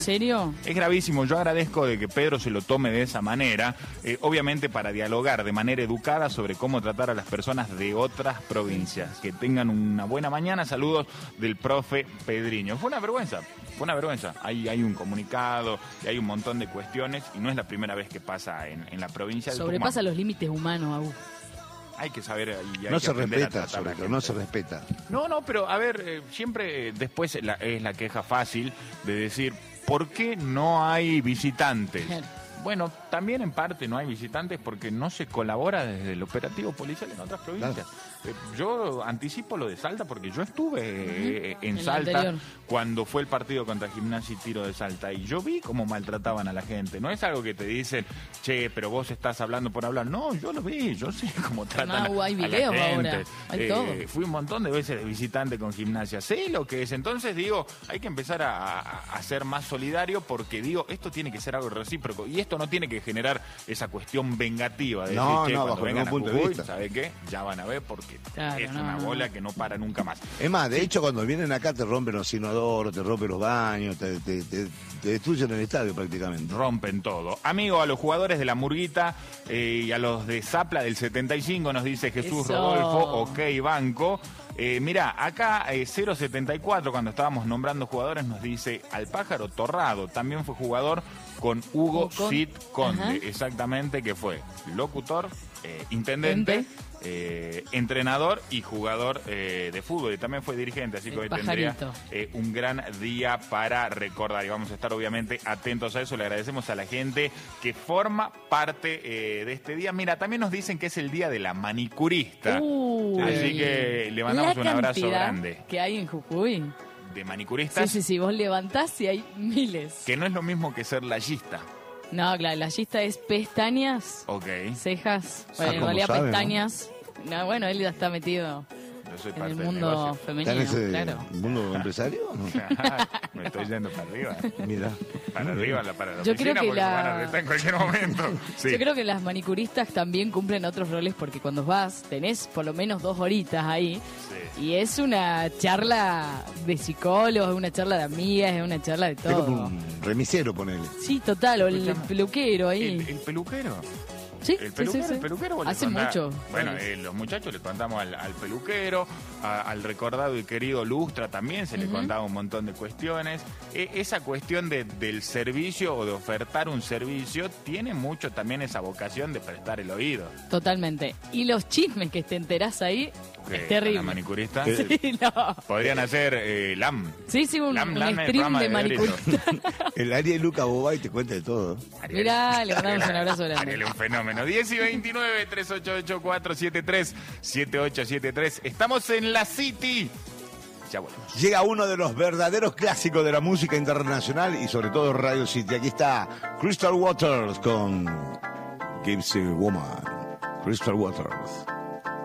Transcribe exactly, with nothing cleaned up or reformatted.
¿En serio? Es gravísimo. Yo agradezco de que Pedro se lo tome de esa manera, eh, obviamente para dialogar de manera educada sobre cómo tratar a las personas de otras provincias. Que tengan una buena mañana. Saludos del profe Pedriño. Fue una vergüenza, fue una vergüenza. Hay, hay un comunicado y hay un montón de cuestiones y no es la primera vez que pasa en, en la provincia de Tucumán. Sobrepasa los límites humanos, Agus. Hay que saber y hay no que se aprender a respeta, tratar a la sobre todo, gente. no se respeta. No, no, pero a ver, eh, siempre eh, después la, es la queja fácil de decir, ¿por qué no hay visitantes? Bueno, también en parte no hay visitantes porque no se colabora desde el operativo policial en otras provincias. Claro. Eh, yo anticipo lo de Salta porque yo estuve eh, en el Salta anterior. cuando fue el partido contra Gimnasia y Tiro de Salta y yo vi cómo maltrataban a la gente. No es algo que te dicen, che, pero vos estás hablando por hablar. No, yo lo vi, yo sé cómo tratan no, hay a videos la gente. ahora, hay eh, todo. Fui un montón de veces de visitante con Gimnasia. Sé lo que es. Entonces digo, hay que empezar a, a, a ser más solidario porque digo, esto tiene que ser algo recíproco y esto no tiene que generar esa cuestión vengativa de no, decir, che, no, cuando bajo vengan ningún a punto de Jujuy, vista. ¿sabe qué? Ya van a ver porque Claro, es no, una no. bola que no para nunca más. Es más, de hecho, cuando vienen acá te rompen los inodoros, te rompen los baños, te, te, te, te destruyen el estadio prácticamente. Rompen todo. Amigo, a los jugadores de la Murguita eh, y a los de Zapla del setenta y cinco nos dice Jesús Eso. Rodolfo, ok, banco. Eh, mirá, acá eh, cero setenta y cuatro, cuando estábamos nombrando jugadores, nos dice al Pájaro Torrado, también fue jugador con Hugo Con- Cid Conde, Ajá. exactamente, que fue locutor, eh, intendente, eh, entrenador y jugador eh, de fútbol, y también fue dirigente, así que El hoy tendría pajarito. eh, un gran día para recordar, y vamos a estar obviamente atentos a eso. Le agradecemos a la gente que forma parte eh, de este día. Mira, también nos dicen que es el día de la manicurista, Uy. así que le mandamos La un abrazo cantidad grande. que hay en Jujuy. De Sí, manicuristas, sí, sí, vos levantás y hay miles. que no es lo mismo que ser layista. No, claro, la lista es pestañas, Ok, cejas, Ah, bueno, en ¿cómo realidad sabe, no? pestañas. No, bueno, él ya está metido yo soy en parte el del mundo negocio. ¿Está femenino, en ese claro. mundo empresario? No. Me estoy yendo para arriba. Mira. Para arriba, la- para la Yo oficina, creo que porque la- van a retar en cualquier momento. Sí. Yo creo que las manicuristas también cumplen otros roles porque cuando vas tenés por lo menos dos horitas ahí Sí. y es una charla de psicólogos, es una charla de amigas, es una charla de Es como todo. un remisero, ponele. Sí, total, o el Escuchame. peluquero ahí. El, el peluquero. Sí, El sí, peluquero, sí, sí. el peluquero. vos le Hace contás- mucho. Bueno, roles. eh, los muchachos le contamos al, al peluquero, a- al recordado y querido Lustra también se le Ujú. contaba un montón de cuestiones. E- esa cuestión de, del servicio o de ofertar un servicio tiene mucho también esa vocación de prestar el oído. Totalmente. Y los chismes que te enterás ahí Que es terrible. La manicurista. Sí, no. Podrían hacer eh, L A M. Sí, sí, un, Lam, un lam, el stream programa de de manicurista. El Ariel Luca Bobay te cuenta de todo. Ariel. Mirá, le mandamos un abrazo grande. Ariel es un fenómeno. diez y veintinueve, tres ocho ocho, cuatro siete tres, siete ocho siete tres. Estamos en la City. Ya volvemos. Llega uno de los verdaderos clásicos de la música internacional y sobre todo Radio City. Aquí está Crystal Waters con Gypsy Woman. Crystal Waters.